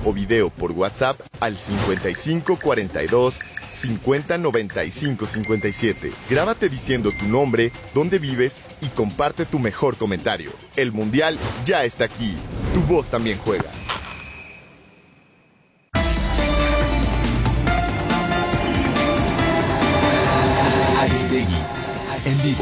o video por WhatsApp al 55 42 50 95 57. Grábate diciendo tu nombre, dónde vives y comparte tu mejor comentario. El Mundial ya está aquí. Tu voz también juega. Aristegui, en vivo.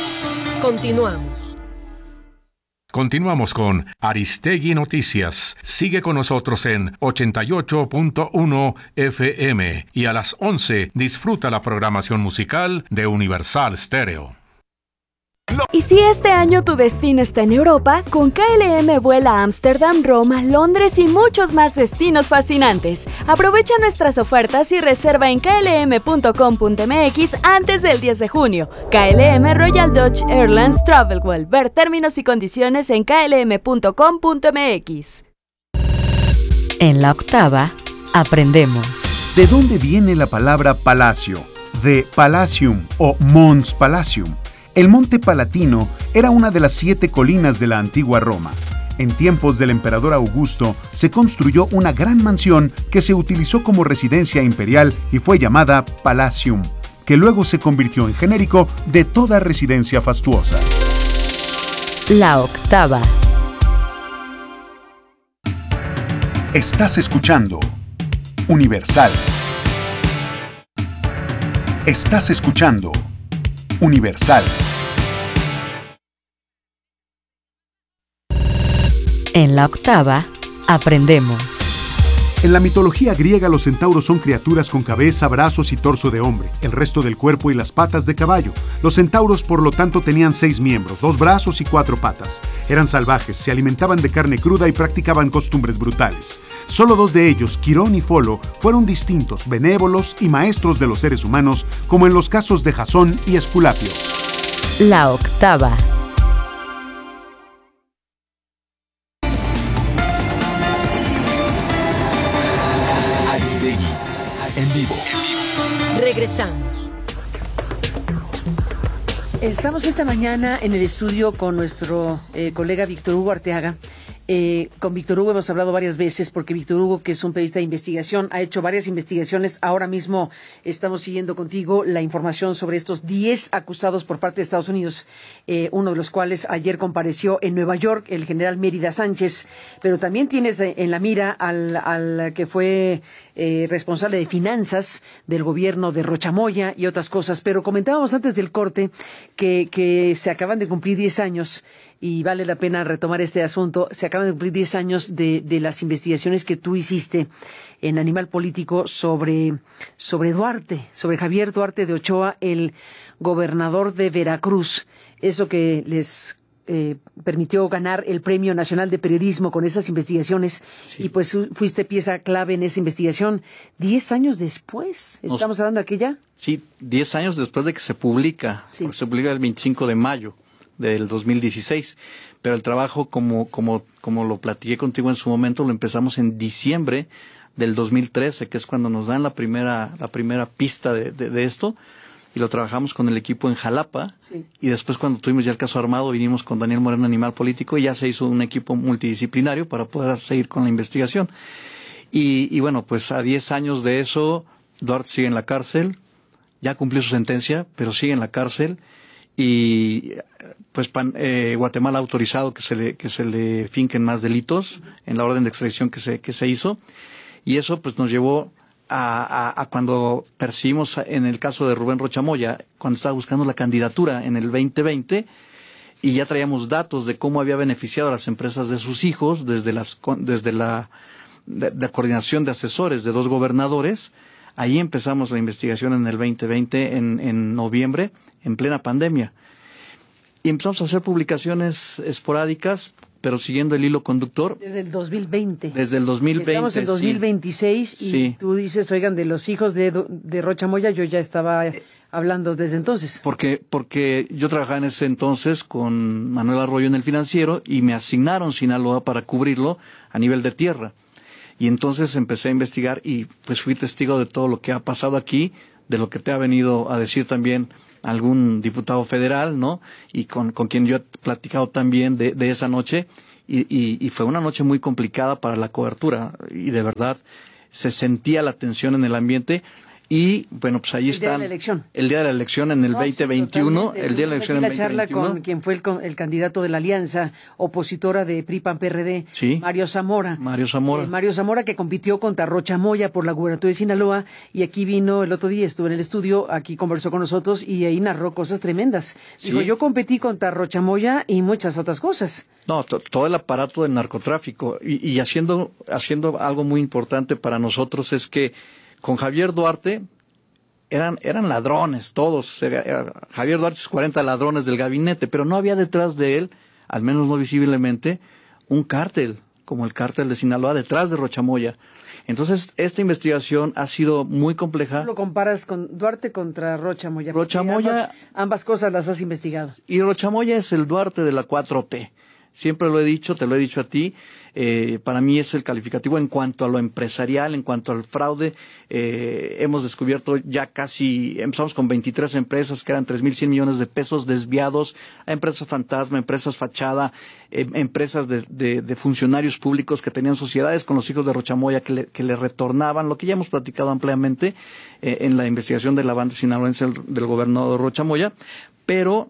Continuamos con Aristegui Noticias. Sigue con nosotros en 88.1 FM y a las 11 disfruta la programación musical de Universal Stereo. Y si este año tu destino está en Europa, con KLM vuela a Ámsterdam, Roma, Londres y muchos más destinos fascinantes. Aprovecha nuestras ofertas y reserva en klm.com.mx antes del 10 de junio. KLM Royal Dutch Airlines Travelwell. Ver términos y condiciones en klm.com.mx. En la octava, aprendemos. ¿De dónde viene la palabra palacio? De Palatium o Mons Palatium. El Monte Palatino era una de las 7 colinas de la antigua Roma. En tiempos del emperador Augusto se construyó una gran mansión que se utilizó como residencia imperial y fue llamada Palatium, que luego se convirtió en genérico de toda residencia fastuosa. La octava. Estás escuchando Universal. Estás escuchando Universal. En la octava, aprendemos. En la mitología griega, los centauros son criaturas con cabeza, brazos y torso de hombre, el resto del cuerpo y las patas de caballo. Los centauros, por lo tanto, tenían 6 miembros, 2 brazos y 4 patas. Eran salvajes, se alimentaban de carne cruda y practicaban costumbres brutales. Solo 2 de ellos, Quirón y Folo, fueron distintos, benévolos y maestros de los seres humanos, como en los casos de Jasón y Esculapio. La octava. Aristegui, en vivo. Regresamos. Estamos esta mañana en el estudio con nuestro colega Víctor Hugo Arteaga. Con Víctor Hugo hemos hablado varias veces porque Víctor Hugo, que es un periodista de investigación, ha hecho varias investigaciones. Ahora mismo estamos siguiendo contigo la información sobre estos 10 acusados por parte de Estados Unidos, uno de los cuales ayer compareció en Nueva York, el general Mérida Sánchez, pero también tienes en la mira al que fue responsable de finanzas del gobierno de Rocha Moya y otras cosas. Pero comentábamos antes del corte que se acaban de cumplir 10 años y vale la pena retomar este asunto. Se acaban de cumplir 10 años de las investigaciones que tú hiciste en Animal Político sobre Duarte, sobre Javier Duarte de Ochoa, el gobernador de Veracruz. Eso que les permitió ganar el Premio Nacional de Periodismo con esas investigaciones. Sí. Y pues fuiste pieza clave en esa investigación. 10 años después, ¿estamos hablando de aquella? Sí, 10 años después de que se publica. Sí. Se publica el 25 de mayo del 2016. Pero el trabajo, como lo platiqué contigo en su momento, lo empezamos en diciembre del 2013, que es cuando nos dan la primera pista de esto. Y lo trabajamos con el equipo en Jalapa. Sí. Y después, cuando tuvimos ya el caso armado, vinimos con Daniel Moreno, Animal Político, y ya se hizo un equipo multidisciplinario para poder seguir con la investigación. Y bueno, pues a 10 años de eso, Duarte sigue en la cárcel, ya cumplió su sentencia, pero sigue en la cárcel. Y pues Guatemala ha autorizado que se le finquen más delitos en la orden de extradición que se hizo. Y eso pues nos llevó a cuando percibimos en el caso de Rubén Rocha Moya, cuando estaba buscando la candidatura en el 2020, y ya traíamos datos de cómo había beneficiado a las empresas de sus hijos desde la coordinación de asesores de 2 gobernadores. Ahí empezamos la investigación en el 2020, en noviembre, en plena pandemia. Y empezamos a hacer publicaciones esporádicas, pero siguiendo el hilo conductor. Desde el 2020. Desde el 2020. Estamos en 2026 sí. Y sí. Tú dices, oigan, de los hijos de Rocha Moya, yo ya estaba hablando desde entonces. Porque yo trabajaba en ese entonces con Manuel Arroyo en El Financiero y me asignaron Sinaloa para cubrirlo a nivel de tierra. Y entonces empecé a investigar y pues fui testigo de todo lo que ha pasado aquí, de lo que te ha venido a decir también algún diputado federal, ¿no? Y con quien yo he platicado también de esa noche. y fue una noche muy complicada para la cobertura y de verdad se sentía la tensión en el ambiente. Y bueno, pues ahí están. El día de la elección en el 2021. El día de la elección en el 2021. La charla con quien fue el candidato de la alianza opositora de PRI-PAN-PRD, sí, Mario Zamora. Mario Zamora, que compitió contra Rocha Moya por la gubernatura de Sinaloa, y aquí vino el otro día, estuvo en el estudio, aquí conversó con nosotros y ahí narró cosas tremendas. ¿Sí? Dijo, yo competí contra Rocha Moya y muchas otras cosas. No, todo el aparato del narcotráfico y haciendo algo muy importante para nosotros es que con Javier Duarte eran ladrones todos. Javier Duarte, sus 40 ladrones del gabinete, pero no había detrás de él, al menos no visiblemente, un cártel, como el cártel de Sinaloa, detrás de Rocha Moya. Entonces, esta investigación ha sido muy compleja. ¿Tú lo comparas con Duarte contra Rocha Moya? Rocha Moya, ambas cosas las has investigado. Y Rocha Moya es el Duarte de la 4T. Siempre lo he dicho, te lo he dicho a ti, para mí es el calificativo en cuanto a lo empresarial, en cuanto al fraude. Hemos descubierto ya empezamos con 23 empresas que eran 3.100 millones de pesos desviados a empresas fantasma, empresas fachada, empresas de funcionarios públicos que tenían sociedades con los hijos de Rocha Moya que le retornaban, lo que ya hemos platicado ampliamente en la investigación de la banda sinaloense del gobernador Rocha Moya, pero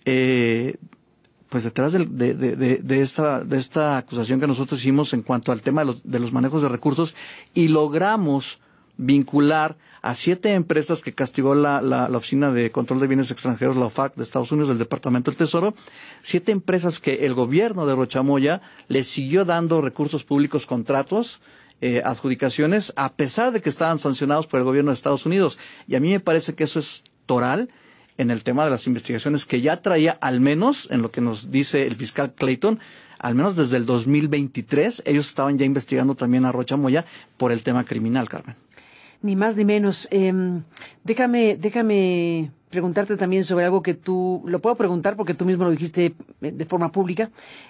pues detrás de esta acusación que nosotros hicimos en cuanto al tema de los manejos de recursos, y logramos vincular a 7 empresas que castigó la Oficina de Control de Bienes Extranjeros, la OFAC de Estados Unidos, del Departamento del Tesoro, 7 empresas que el gobierno de Rocha Moya le siguió dando recursos públicos, contratos, adjudicaciones, a pesar de que estaban sancionados por el gobierno de Estados Unidos. Y a mí me parece que eso es toral en el tema de las investigaciones que ya traía, al menos en lo que nos dice el fiscal Clayton, al menos desde el 2023, ellos estaban ya investigando también a Rocha Moya por el tema criminal, Carmen. Ni más ni menos. Déjame preguntarte también sobre algo que tú, lo puedo preguntar porque tú mismo lo dijiste de forma pública.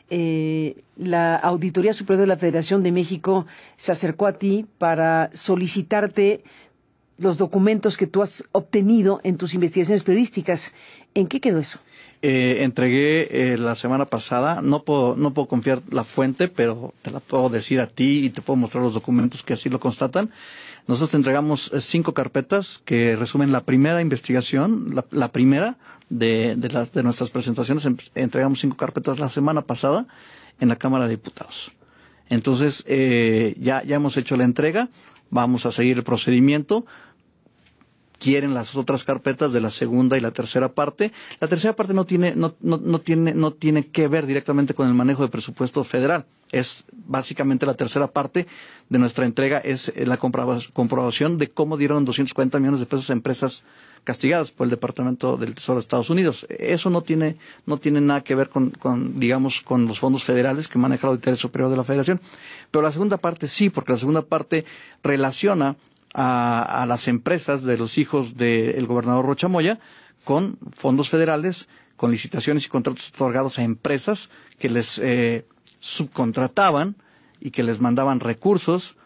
La Auditoría Superior de la Federación de México se acercó a ti para solicitarte los documentos que tú has obtenido en tus investigaciones periodísticas. ¿En qué quedó eso? Entregué la semana pasada, no puedo confiar la fuente, pero te la puedo decir a ti y te puedo mostrar los documentos que así lo constatan. Nosotros entregamos 5 carpetas que resumen la primera investigación, la primera de nuestras presentaciones. Entregamos 5 carpetas la semana pasada en la Cámara de Diputados. Entonces, ya hemos hecho la entrega, vamos a seguir el procedimiento. Quieren las otras carpetas de la segunda y la tercera parte. La tercera parte no tiene que ver directamente con el manejo de presupuesto federal. Es básicamente la tercera parte de nuestra entrega, es la comprobación de cómo dieron 240 millones de pesos a empresas castigadas por el Departamento del Tesoro de Estados Unidos. Eso no tiene nada que ver con los fondos federales que maneja la Auditoría Superior de la Federación. Pero la segunda parte sí, porque la segunda parte relaciona a las empresas de los hijos del gobernador Rocha Moya con fondos federales, con licitaciones y contratos otorgados a empresas que les subcontrataban y que les mandaban recursos,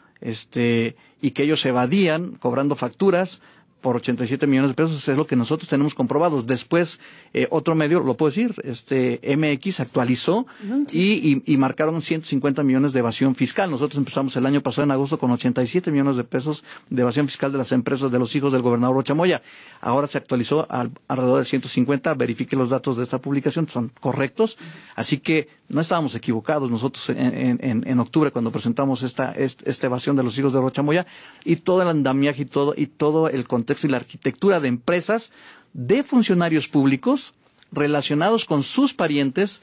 y que ellos evadían cobrando facturas por 87 millones de pesos. Es lo que nosotros tenemos comprobados. Después, otro medio, lo puedo decir, MX actualizó y marcaron 150 millones de evasión fiscal. Nosotros empezamos el año pasado en agosto con 87 millones de pesos de evasión fiscal de las empresas de los hijos del gobernador Rocha Moya. Ahora se actualizó alrededor de 150. Verifique los datos de esta publicación, son correctos. Así que no estábamos equivocados nosotros en octubre cuando presentamos esta evasión de los hijos de Rocha Moya, y todo el andamiaje y todo el contexto y la arquitectura de empresas de funcionarios públicos relacionados con sus parientes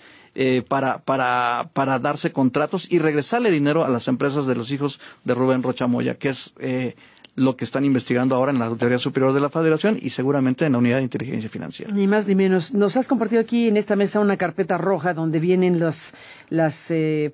para darse contratos y regresarle dinero a las empresas de los hijos de Rubén Rocha Moya, que es lo que están investigando ahora en la Auditoría Superior de la Federación y seguramente en la Unidad de Inteligencia Financiera. Ni más ni menos. Nos has compartido aquí en esta mesa una carpeta roja donde vienen las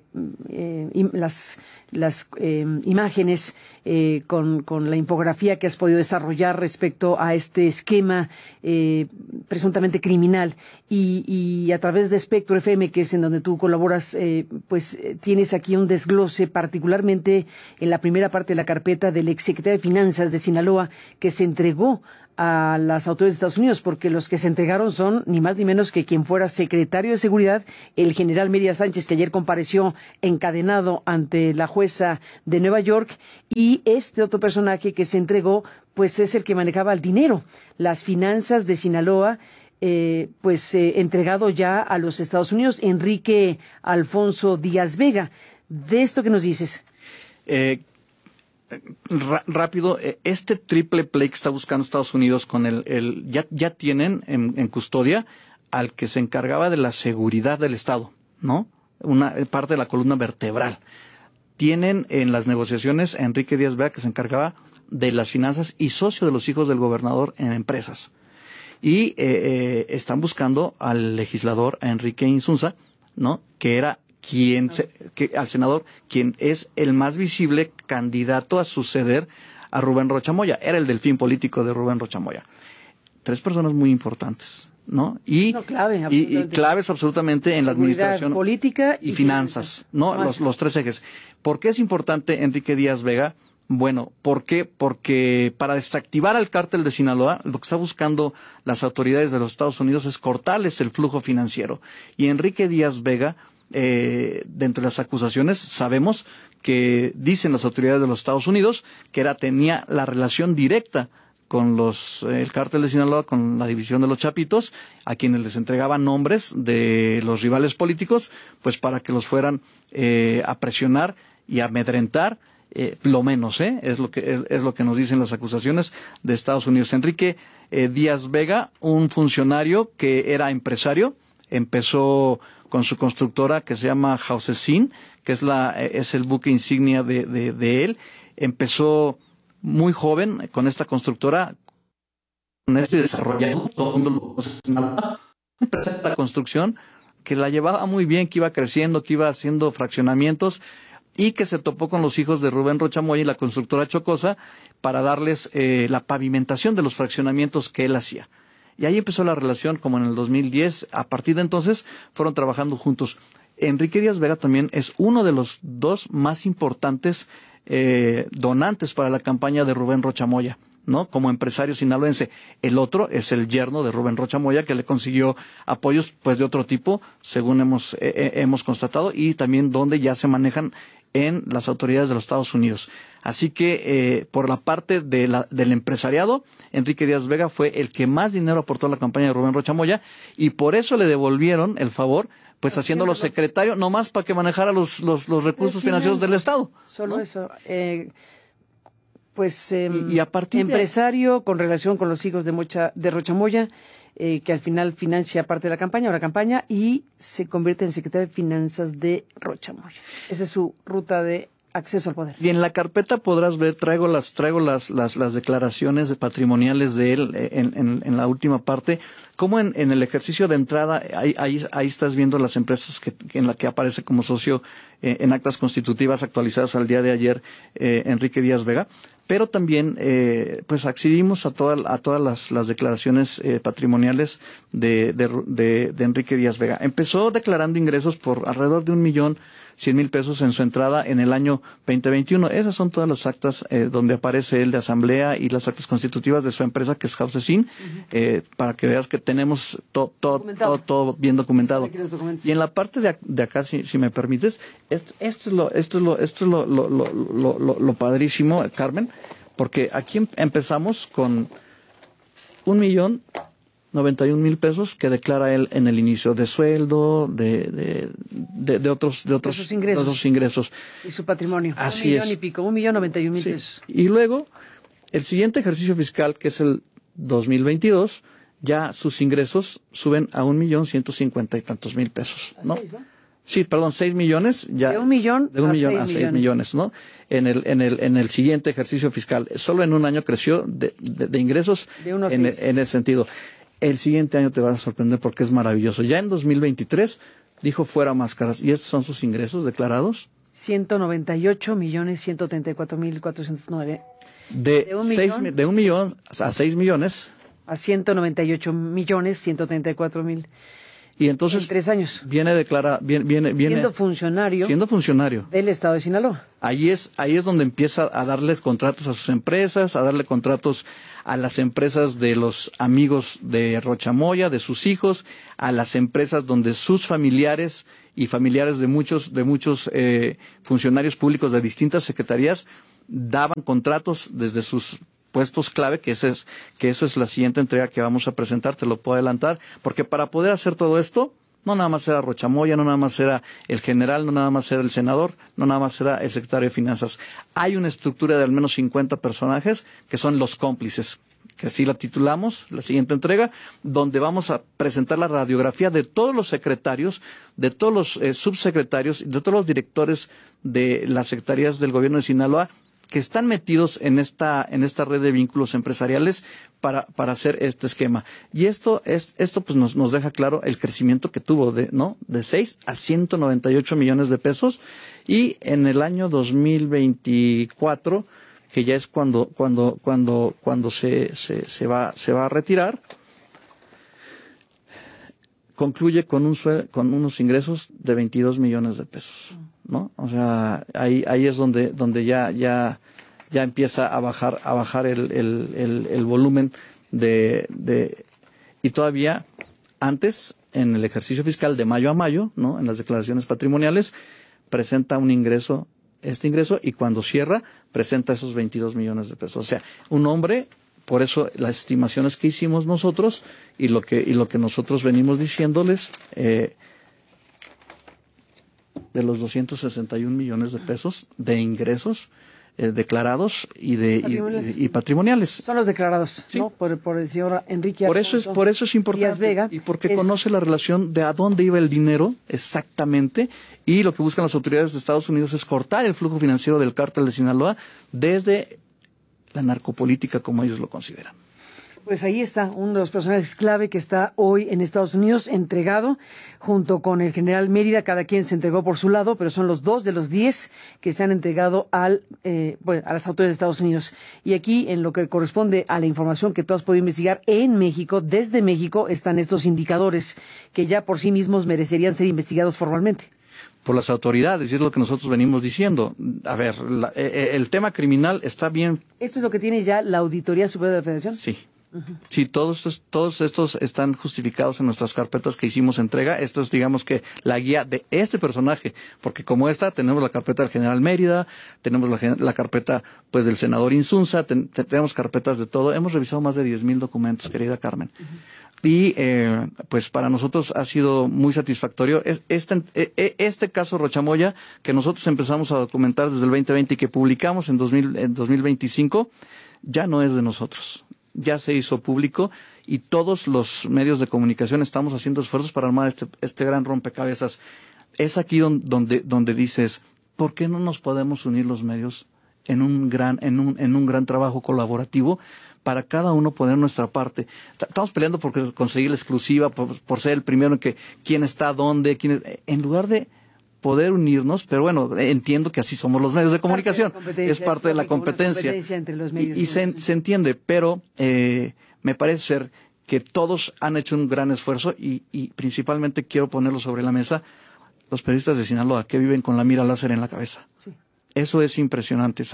imágenes con la infografía que has podido desarrollar respecto a este esquema presuntamente criminal, y a través de Espectro FM, que es en donde tú colaboras, tienes aquí un desglose particularmente en la primera parte de la carpeta del exsecretario de finanzas de Sinaloa que se entregó a las autoridades de Estados Unidos, porque los que se entregaron son ni más ni menos que quien fuera secretario de Seguridad, el general Mérida Sánchez, que ayer compareció encadenado ante la jueza de Nueva York, y este otro personaje que se entregó, pues es el que manejaba el dinero, las finanzas de Sinaloa, entregado ya a los Estados Unidos, Enrique Alfonso Díaz Vega. ¿De esto qué nos dices? Rápido, este triple play que está buscando Estados Unidos con ya tienen en custodia al que se encargaba de la seguridad del Estado, ¿no? Una parte de la columna vertebral. Tienen en las negociaciones a Enrique Díaz Vega, que se encargaba de las finanzas y socio de los hijos del gobernador en empresas. Y están buscando al legislador, a Enrique Insunza, ¿no? Que era al senador, quien es el más visible candidato a suceder a Rubén Rocha Moya. Era el delfín político de Rubén Rocha Moya. 3 personas muy importantes, ¿no? Y claves absolutamente en la administración política y finanzas, ¿no? Los 3 ejes. ¿Por qué es importante Enrique Díaz Vega? Bueno, ¿por qué? Porque para desactivar al cártel de Sinaloa, lo que está buscando las autoridades de los Estados Unidos es cortarles el flujo financiero. Y Enrique Díaz Vega, dentro de las acusaciones, sabemos que dicen las autoridades de los Estados Unidos que tenía la relación directa con el cártel de Sinaloa, con la división de los Chapitos, a quienes les entregaban nombres de los rivales políticos, pues para que los fueran a presionar y a amedrentar, lo menos, es lo que nos dicen las acusaciones de Estados Unidos. Enrique Díaz Vega, un funcionario que era empresario, empezó con su constructora que se llama Hausesin, que es el buque insignia de él. Empezó muy joven con esta constructora, con este desarrollado, todo el mundo una empresa de construcción que la llevaba muy bien, que iba creciendo, que iba haciendo fraccionamientos, y que se topó con los hijos de Rubén Rocha Moya y la constructora Chocosa para darles la pavimentación de los fraccionamientos que él hacía. Y ahí empezó la relación como en el 2010. A partir de entonces fueron trabajando juntos. Enrique Díaz Vega también es uno de los 2 más importantes donantes para la campaña de Rubén Rocha Moya, ¿no? Como empresario sinaloense. El otro es el yerno de Rubén Rocha Moya, que le consiguió apoyos pues de otro tipo, según hemos constatado, y también donde ya se manejan en las autoridades de los Estados Unidos. Así que por la parte del empresariado, Enrique Díaz Vega fue el que más dinero aportó a la campaña de Rubén Rocha Moya, y por eso le devolvieron el favor, pues haciéndolo secretario, nomás para que manejara los recursos financieros del Estado. Solo, ¿no? Eso. Y a partir empresario con relación con los hijos de Rocha Moya, que al final financia parte de la campaña, y se convierte en secretario de Finanzas de Rocha Moya. Esa es su ruta de acceso al poder. Y en la carpeta podrás ver, traigo las declaraciones patrimoniales de él en la última parte, como en el ejercicio de entrada, ahí estás viendo las empresas en la que aparece como socio en actas constitutivas actualizadas al día de ayer, Enrique Díaz Vega. Pero también pues accedimos a todas las declaraciones patrimoniales de Enrique Díaz Vega. Empezó declarando ingresos por alrededor de 1,100,000 pesos en su entrada en el año 2021. Esas son todas las actas donde aparece él de asamblea y las actas constitutivas de su empresa, que es Hausesin, para que veas que tenemos todo bien documentado. Y en la parte de acá, si me permites, esto es lo padrísimo, Carmen, porque aquí empezamos con 1,091,000 pesos que declara él en el inicio de sueldo, de otros ingresos. Y su patrimonio. Así es. 1,091,000 pesos. Y luego, el siguiente ejercicio fiscal, que es el 2022, ya sus ingresos suben a 1,150,000 y tantos mil pesos, ¿no? 6 millones, ya. De 1 millón a 6 millones, ¿no? En el siguiente ejercicio fiscal. Solo en un año creció de ingresos en ese sentido. El siguiente año te vas a sorprender porque es maravilloso. Ya en 2023 dijo fuera máscaras. ¿Y estos son sus ingresos declarados? 198,134,409. De 1 millón a 6 millones. A 198,134,000. Y entonces en 3 años. Viene siendo funcionario del estado de Sinaloa. Ahí es donde empieza a darle contratos a sus empresas, a darle contratos a las empresas de los amigos de Rochamoya, de sus hijos, a las empresas donde sus familiares y familiares de muchos funcionarios públicos de distintas secretarías daban contratos desde sus puestos clave, que eso es la siguiente entrega que vamos a presentar, te lo puedo adelantar, porque para poder hacer todo esto, no nada más era Rochamoya, no nada más era el general, no nada más era el senador, no nada más era el secretario de Finanzas. Hay una estructura de al menos 50 personajes que son los cómplices, que así la titulamos, la siguiente entrega, donde vamos a presentar la radiografía de todos los secretarios, de todos los subsecretarios, de todos los directores de las secretarías del gobierno de Sinaloa, que están metidos en esta red de vínculos empresariales para hacer este esquema. Y esto pues nos deja claro el crecimiento que tuvo de 6 a 198 millones de pesos, y en el año 2024, que ya es cuando se va a retirar, concluye con unos ingresos de 22 millones de pesos. ¿No? O sea, ahí es donde ya empieza a bajar el volumen y todavía antes, en el ejercicio fiscal de mayo a mayo, ¿no? En las declaraciones patrimoniales, presenta este ingreso, y cuando cierra, presenta esos 22 millones de pesos. O sea, un hombre, por eso las estimaciones que hicimos nosotros y lo que nosotros venimos diciéndoles, de los 261 millones de pesos de ingresos declarados y patrimoniales. Son los declarados, sí. ¿No? Por el señor Enrique Alfonso. Por eso es importante. Díaz Vega, y porque conoce la relación de a dónde iba el dinero exactamente, y lo que buscan las autoridades de Estados Unidos es cortar el flujo financiero del cártel de Sinaloa desde la narcopolítica, como ellos lo consideran. Pues ahí está uno de los personajes clave que está hoy en Estados Unidos entregado junto con el general Mérida. Cada quien se entregó por su lado, pero son los 2 de los 10 que se han entregado a las autoridades de Estados Unidos. Y aquí, en lo que corresponde a la información que tú has podido investigar en México, desde México están estos indicadores que ya por sí mismos merecerían ser investigados formalmente. Por las autoridades, y es lo que nosotros venimos diciendo. A ver, el tema criminal está bien. ¿Esto es lo que tiene ya la Auditoría Superior de la Federación? Sí. Sí, todos estos están justificados en nuestras carpetas que hicimos entrega. Esto es, digamos, que la guía de este personaje, porque como tenemos la carpeta del general Mérida, tenemos la carpeta pues del senador Insunza, tenemos carpetas de todo. Hemos revisado más de 10,000 documentos, querida Carmen. Y pues para nosotros ha sido muy satisfactorio este caso Rochamoya, que nosotros empezamos a documentar desde el 2020 y que publicamos en 2025, ya no es de nosotros. Ya se hizo público, y todos los medios de comunicación estamos haciendo esfuerzos para armar este gran rompecabezas. Es aquí donde dices, ¿por qué no nos podemos unir los medios en un gran trabajo colaborativo para cada uno poner nuestra parte? Estamos peleando por conseguir la exclusiva, por ser el primero en que quién está dónde, en lugar de poder unirnos, pero bueno, entiendo que así somos los medios de comunicación, es parte de la competencia entre los medios y se entiende, pero me parece ser que todos han hecho un gran esfuerzo, y principalmente quiero ponerlo sobre la mesa, los periodistas de Sinaloa que viven con la mira láser en la cabeza. Sí. Eso es impresionante.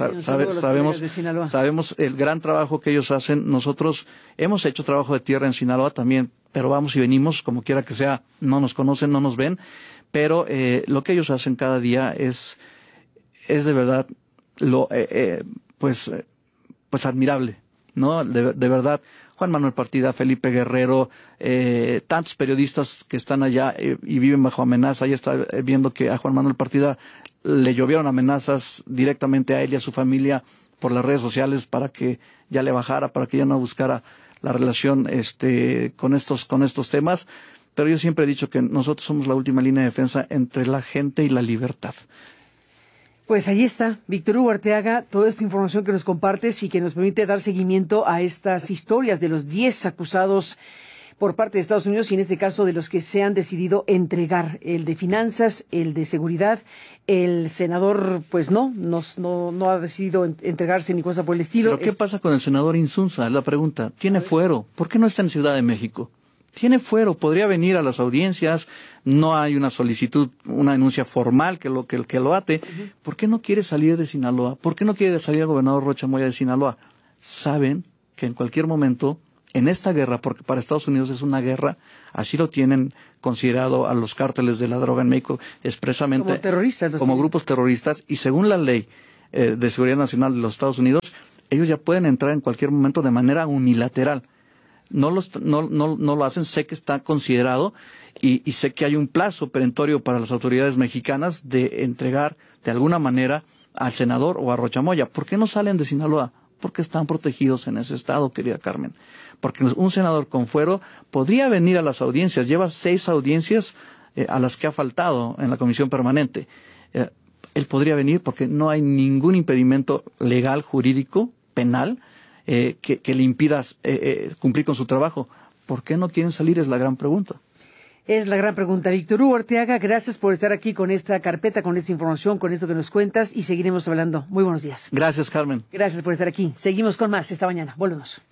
Sabemos el gran trabajo que ellos hacen. Nosotros hemos hecho trabajo de tierra en Sinaloa también, pero vamos y venimos, como quiera que sea, no nos conocen, no nos ven, pero lo que ellos hacen cada día es de verdad pues admirable, ¿no? De verdad. Juan Manuel Partida, Felipe Guerrero, tantos periodistas que están allá y viven bajo amenaza. Ya está viendo que a Juan Manuel Partida le llovieron amenazas directamente a él y a su familia por las redes sociales para que ya le bajara, para que ya no buscara la relación con estos temas. Pero yo siempre he dicho que nosotros somos la última línea de defensa entre la gente y la libertad. Pues ahí está, Víctor Hugo Arteaga, toda esta información que nos compartes y que nos permite dar seguimiento a estas historias de los 10 acusados por parte de Estados Unidos, y en este caso de los que se han decidido entregar, el de finanzas, el de seguridad. El senador pues no ha decidido entregarse ni cosa por el estilo. ¿Pero qué pasa con el senador Insunza? Es la pregunta. Tiene fuero. ¿Por qué no está en Ciudad de México? tiene fuero, podría venir a las audiencias, no hay una solicitud, una denuncia formal que lo ate. ¿Por qué no quiere salir de Sinaloa? ¿Por qué no quiere salir el gobernador Rocha Moya de Sinaloa? Saben que en cualquier momento, en esta guerra, porque para Estados Unidos es una guerra, así lo tienen considerado a los cárteles de la droga en México expresamente como terroristas, como grupos terroristas, y según la ley de seguridad nacional de los Estados Unidos, ellos ya pueden entrar en cualquier momento de manera unilateral. No lo hacen, sé que está considerado y sé que hay un plazo perentorio para las autoridades mexicanas de entregar de alguna manera al senador o a Rocha Moya. ¿Por qué no salen de Sinaloa? Porque están protegidos en ese estado, querida Carmen. Porque un senador con fuero podría venir a las audiencias, lleva 6 audiencias a las que ha faltado en la comisión permanente. Él podría venir porque no hay ningún impedimento legal, jurídico, penal, que le impida cumplir con su trabajo. ¿Por qué no quieren salir? Es la gran pregunta. Es la gran pregunta. Víctor Hugo Arteaga, gracias por estar aquí con esta carpeta, con esta información, con esto que nos cuentas, y seguiremos hablando. Muy buenos días. Gracias, Carmen. Gracias por estar aquí. Seguimos con más esta mañana. Volvemos.